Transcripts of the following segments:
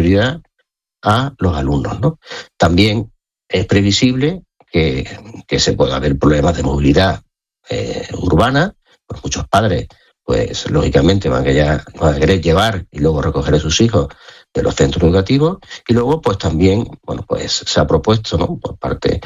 seguridad a los alumnos, ¿no? También es previsible que se pueda haber problemas de movilidad urbana, pues muchos padres, pues lógicamente van a querer llevar y luego recoger a sus hijos de los centros educativos, y luego pues también, bueno, pues se ha propuesto, ¿no?, por parte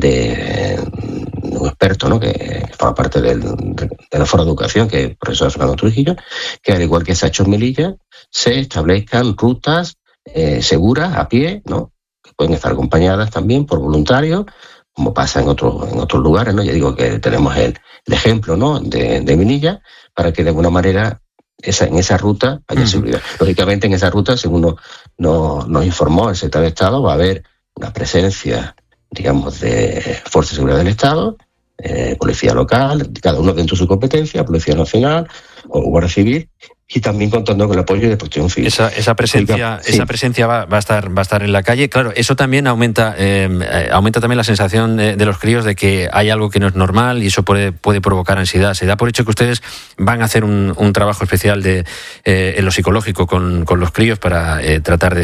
de un experto, ¿no?, que forma parte del Foro de Educación, que es el profesor Fernando Trujillo, que al igual que se ha hecho en Melilla, se establezcan rutas seguras a pie, ¿no?, que pueden estar acompañadas también por voluntarios, como pasa en otros lugares, ¿no? Ya digo que tenemos el ejemplo, ¿no?, de Melilla, para que de alguna manera en esa ruta haya seguridad. Lógicamente, en esa ruta, según nos informó el secretario de Estado, va a haber una presencia, digamos, de Fuerzas de Seguridad del Estado, Policía Local, cada uno dentro de su competencia, Policía Nacional o Guardia Civil, y también contando con el apoyo de Protección Civil. Esa presencia va a estar en la calle. Claro, eso también aumenta también la sensación de los críos de que hay algo que no es normal, y eso puede provocar ansiedad. Se da por hecho que ustedes van a hacer un trabajo especial en lo psicológico con los críos para tratar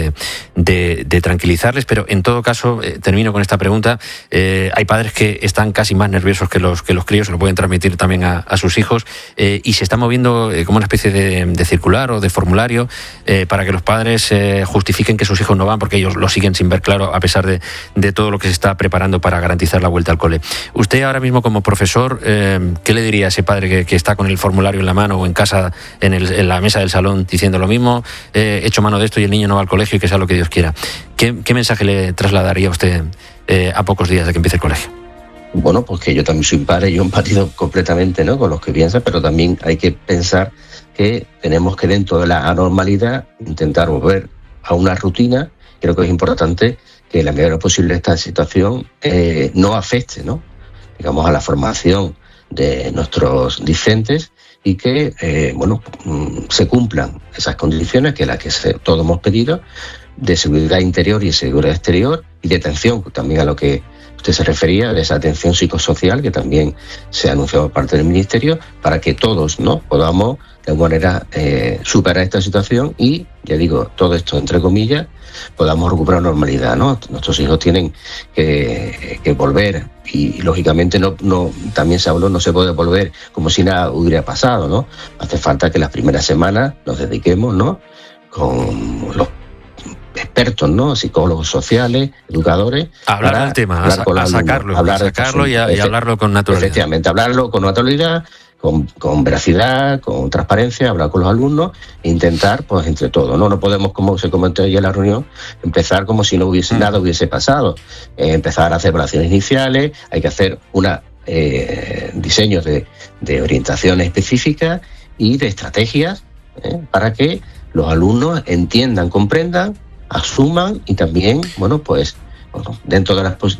de tranquilizarles, pero en todo caso, termino con esta pregunta, hay padres que están casi más nerviosos que los críos, se lo pueden transmitir también a sus hijos, y se está moviendo como una especie de circular o de formulario para que los padres justifiquen que sus hijos no van porque ellos lo siguen sin ver claro, a pesar de todo lo que se está preparando para garantizar la vuelta al cole. Usted ahora mismo, como profesor, ¿qué le diría a ese padre que está con el formulario en la mano o en casa, en la mesa del salón, diciendo lo mismo, he hecho mano de esto y el niño no va al colegio y que sea lo que Dios quiera? ¿Qué mensaje le trasladaría a usted a pocos días de que empiece el colegio? Bueno, pues que yo también soy padre, yo empatizo completamente, ¿no?, con los que piensan, pero también hay que pensar que tenemos que, dentro de la anormalidad, intentar volver a una rutina. Creo que es importante que, la medida posible, esta situación no afecte, ¿no?, digamos, a la formación de nuestros discentes, y que se cumplan esas condiciones que todos hemos pedido, de seguridad interior y seguridad exterior, y de atención también a lo que usted se refería, de esa atención psicosocial que también se ha anunciado por parte del Ministerio, para que todos, ¿no?, podamos de alguna manera superar esta situación y, ya digo, todo esto entre comillas, podamos recuperar normalidad, ¿no? Nuestros hijos tienen que volver, y lógicamente no también se habló, no se puede volver como si nada hubiera pasado, ¿no? Hace falta que las primeras semanas nos dediquemos, ¿no?, con los expertos, ¿no?, psicólogos sociales, educadores, hablar del tema, a sacarlo y hablarlo con naturalidad. Efectivamente, hablarlo con naturalidad, con veracidad, con transparencia, hablar con los alumnos e intentar, pues entre todos, ¿no? No podemos, como se comentó ayer en la reunión, empezar como si no nada hubiese pasado. Empezar a hacer evaluaciones iniciales, hay que hacer diseños de orientaciones específicas y de estrategias para que los alumnos entiendan, comprendan, asuman, y también, dentro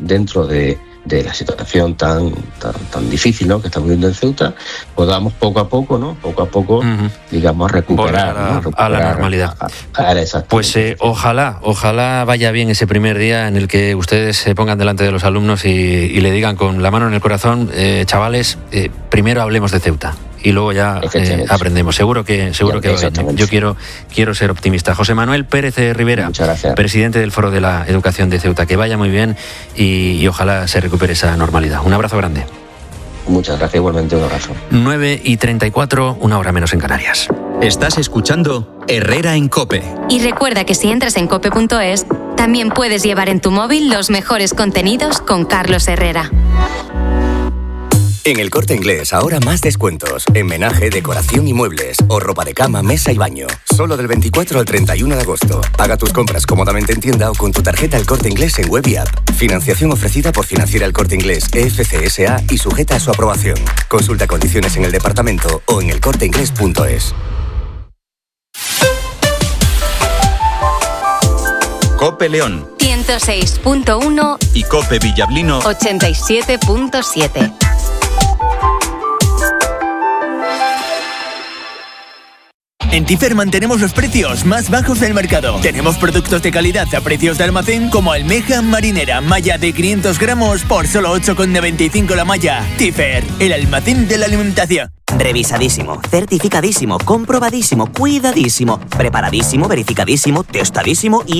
de la situación tan difícil, ¿no?, que estamos viviendo en Ceuta, podamos poco a poco, digamos, recuperar a la normalidad. Pues ojalá vaya bien ese primer día en el que ustedes se pongan delante de los alumnos y le digan con la mano en el corazón, chavales, primero hablemos de Ceuta y luego ya aprendemos. Seguro que va bien. Yo quiero ser optimista. José Manuel Pérez Rivera, presidente del Foro de la Educación de Ceuta, que vaya muy bien y ojalá se recupere esa normalidad. Un abrazo grande. Muchas gracias, igualmente un abrazo. 9:34, una hora menos en Canarias. Estás escuchando Herrera en COPE. Y recuerda que si entras en cope.es, también puedes llevar en tu móvil los mejores contenidos con Carlos Herrera. En El Corte Inglés, ahora más descuentos. En menaje, decoración y muebles. O ropa de cama, mesa y baño. Solo del 24 al 31 de agosto. Paga tus compras cómodamente en tienda o con tu tarjeta El Corte Inglés en web y app. Financiación ofrecida por Financiera El Corte Inglés, EFCSA, y sujeta a su aprobación. Consulta condiciones en el departamento o en elcorteinglés.es. COPE León 106.1 y COPE Villablino 87.7. En Tifer mantenemos los precios más bajos del mercado. Tenemos productos de calidad a precios de almacén, como almeja marinera, malla de 500 gramos por solo 8,95 la malla. Tifer, el almacén de la alimentación. Revisadísimo, certificadísimo, comprobadísimo, cuidadísimo, preparadísimo, verificadísimo, testadísimo y